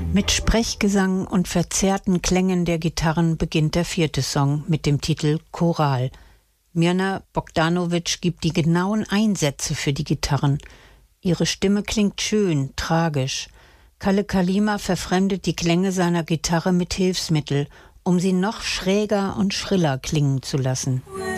Mit Sprechgesang und verzerrten Klängen der Gitarren beginnt der 4. Song mit dem Titel Choral. Mirna Bogdanovic gibt die genauen Einsätze für die Gitarren. Ihre Stimme klingt schön, tragisch. Kalle Kalima verfremdet die Klänge seiner Gitarre mit Hilfsmittel, um sie noch schräger und schriller klingen zu lassen.